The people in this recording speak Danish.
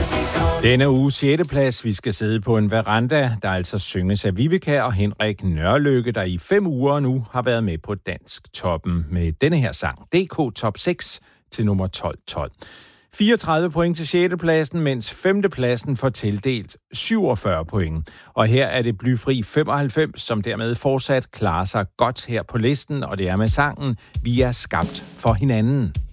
Denne uge 6. plads, vi skal sidde på en veranda, der altså synges af Vivica og Henrik Nørlykke, der i 5 uger nu har været med på Dansk Toppen med denne her sang, DK Top 6 til nummer 1212. 34 point til 6. pladsen, mens 5. pladsen får tildelt 47 point. Og her er det Blyfri 95, som dermed fortsat klarer sig godt her på listen, og det er med sangen Vi er skabt for hinanden.